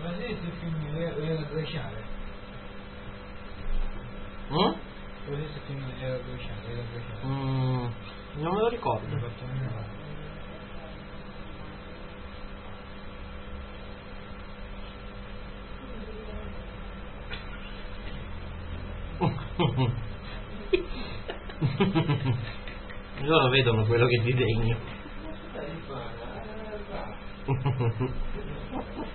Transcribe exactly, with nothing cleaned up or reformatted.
Ma se il film era glaciale? Mm? Così il film era glaciale, era glaciale. Mm, non me lo ricordo. L'ho fatto anni fa. Loro vedono quello che disegni.